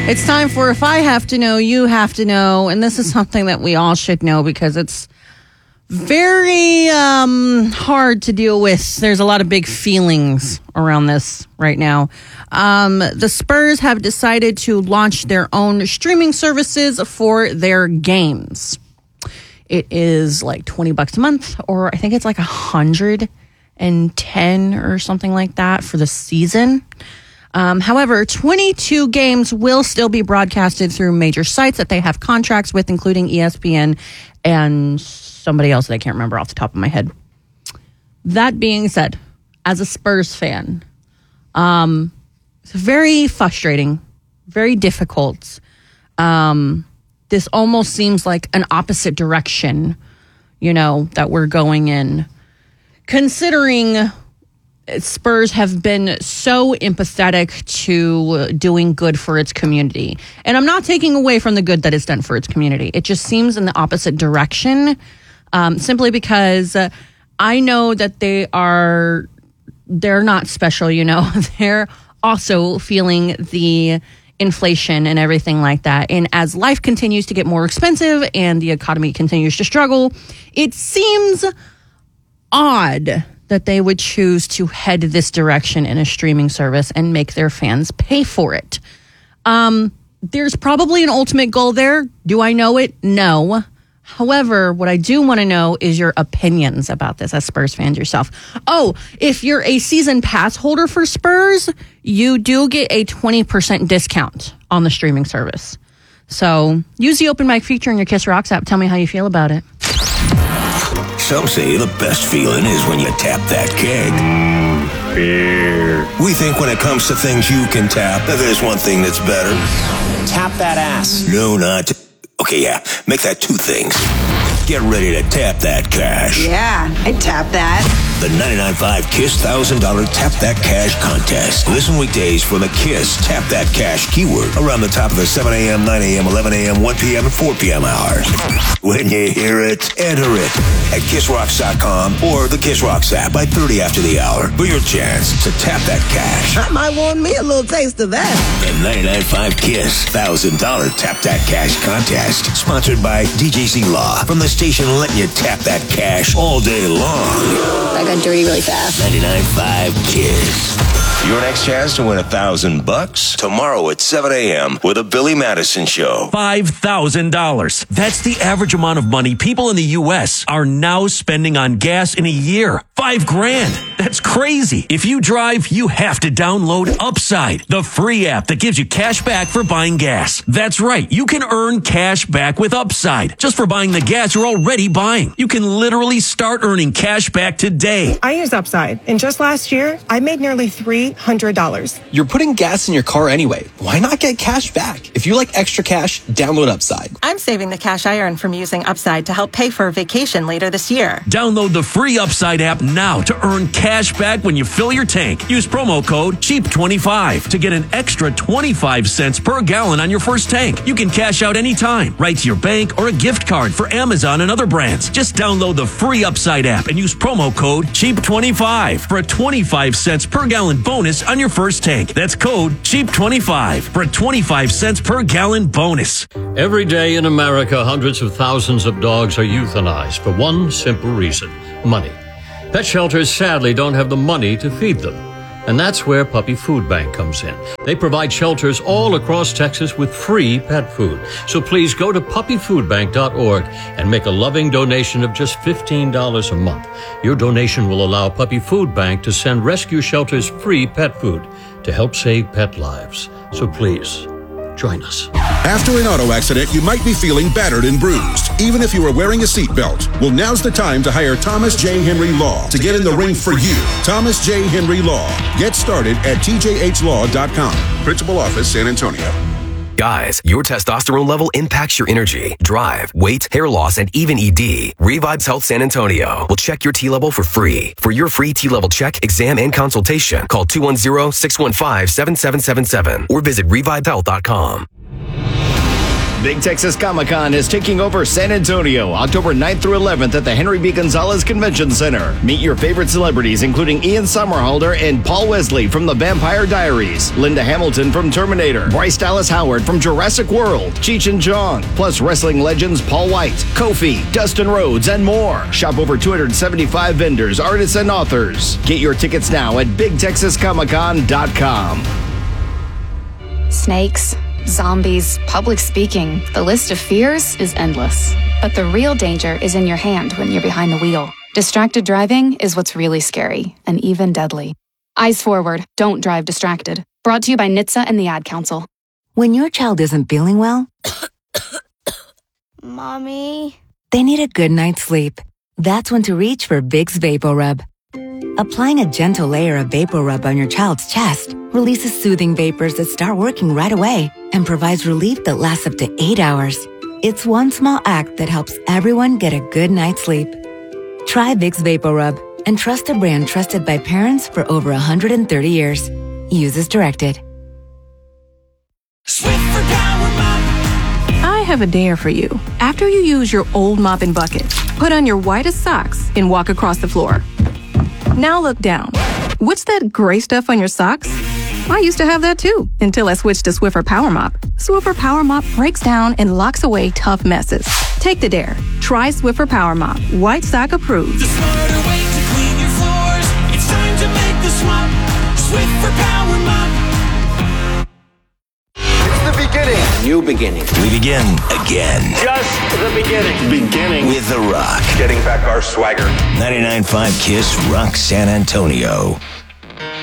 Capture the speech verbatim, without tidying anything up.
It's time for If I Have to Know, You Have to Know. And this is something that we all should know because it's very um, hard to deal with. There's a lot of big feelings around this right now. Um, the Spurs have decided to launch their own streaming services for their games. It is like twenty bucks a month, or I think it's like one hundred ten or something like that for the season. Um, however, twenty-two games will still be broadcasted through major sites that they have contracts with, including E S P N and somebody else that I can't remember off the top of my head. That being said, as a Spurs fan, um, it's very frustrating, very difficult. Um, this almost seems like an opposite direction, you know, that we're going in. Considering Spurs have been so empathetic to doing good for its community. And I'm not taking away from the good that is done for its community. It just seems in the opposite direction, um, simply because uh, I know that they are, they're not special, you know. They're also feeling the inflation and everything like that. And as life continues to get more expensive and the economy continues to struggle, it seems odd that they would choose to head this direction in a streaming service and make their fans pay for it. Um, there's probably an ultimate goal there. Do I know it? No. However, what I do want to know is your opinions about this as Spurs fans yourself. Oh, if you're a season pass holder for Spurs, you do get a twenty percent discount on the streaming service. So use the open mic feature in your Kiss Rocks app. Tell me how you feel about it. Some say the best feeling is when you tap that keg. Mm, beer. We think when it comes to things you can tap, that there's one thing that's better. Tap that ass. No, not... Okay, yeah, make that two things. Get ready to tap that cash. Yeah, I'd tap that. The ninety-nine point five KISS one thousand dollars Tap That Cash contest. Listen weekdays for the KISS Tap That Cash keyword around the top of the seven a.m., nine a.m., eleven a.m., one p.m., and four p.m. hours. When you hear it, enter it at kiss rocks dot com or the Kiss Rocks app by thirty after the hour for your chance to tap that cash. I might want me a little taste of that. The ninety-nine point five KISS one thousand dollars Tap That Cash contest. Sponsored by D J Z Law from the station letting you tap that cash all day long. That got dirty really fast. ninety-nine point five KISS. Your next chance to win a thousand bucks tomorrow at seven a.m. with a Billy Madison Show. five thousand dollars. That's the average amount of money people in the U S are now spending on gas in a year. Five grand. That's crazy. If you drive, you have to download Upside, the free app that gives you cash back for buying gas. That's right. You can earn cash back with Upside just for buying the gas you're already buying. You can literally start earning cash back today. I use Upside, and just last year, I made nearly three hundred dollars. You're putting gas in your car anyway. Why not get cash back? If you like extra cash, download Upside. I'm saving the cash I earn from using Upside to help pay for a vacation later this year. Download the free Upside app now to earn cash back when you fill your tank. Use promo code cheap twenty-five to get an extra twenty-five cents per gallon on your first tank. You can cash out anytime, right to your bank or a gift card for Amazon and other brands. Just download the free Upside app and use promo code cheap twenty-five for a twenty-five cents per gallon bonus on your first tank. That's code cheap twenty-five for a twenty-five cents per gallon bonus. Every day in America, hundreds of thousands of dogs are euthanized for one simple reason: money. Pet shelters sadly don't have the money to feed them. And that's where Puppy Food Bank comes in. They provide shelters all across Texas with free pet food. So please go to puppy food bank dot org and make a loving donation of just fifteen dollars a month. Your donation will allow Puppy Food Bank to send rescue shelters free pet food to help save pet lives. So please, join us. After an auto accident, you might be feeling battered and bruised, even if you are wearing a seatbelt. Well, now's the time to hire Thomas J. Henry Law to get in the ring for you. Thomas J. Henry Law. Get started at T J H law dot com. Principal Office, San Antonio. Guys, your testosterone level impacts your energy, drive, weight, hair loss, and even E D. Revives Health San Antonio will check your T level for free. For your free T level check, exam, and consultation, call two one zero, six one five, seven seven seven seven or visit revive health dot com. Big Texas Comic-Con is taking over San Antonio October ninth through eleventh at the Henry B. Gonzalez Convention Center. Meet your favorite celebrities, including Ian Somerhalder and Paul Wesley from The Vampire Diaries, Linda Hamilton from Terminator, Bryce Dallas Howard from Jurassic World, Cheech and Chong, plus wrestling legends Paul White, Kofi, Dustin Rhodes, and more. Shop over two hundred seventy-five vendors, artists, and authors. Get your tickets now at big texas comic con dot com. Snakes, zombies, public speaking. The list of fears is endless. But the real danger is in your hand when you're behind the wheel. Distracted driving is what's really scary and even deadly. Eyes forward, don't drive distracted. Brought to you by N H T S A and the Ad Council. When your child isn't feeling well, Mommy, they need a good night's sleep. That's when to reach for Vicks VapoRub. Applying a gentle layer of VapoRub on your child's chest releases soothing vapors that start working right away and provides relief that lasts up to eight hours. It's one small act that helps everyone get a good night's sleep. Try Vicks VapoRub and trust a brand trusted by parents for over one hundred thirty years. Use as directed. Swiffer Power Mop. I have a dare for you. After you use your old mopping bucket, put on your whitest socks and walk across the floor. Now look down. What's that gray stuff on your socks? I used to have that too, until I switched to Swiffer Power Mop. Swiffer Power Mop breaks down and locks away tough messes. Take the dare. Try Swiffer Power Mop. White sock approved. The smarter way to clean your floors. It's time to make the swap. Swiffer Power Mop. It's the beginning. New beginning. We begin again. Just the beginning. Beginning. With The Rock. Getting back our swagger. ninety-nine point five KISS Rock San Antonio.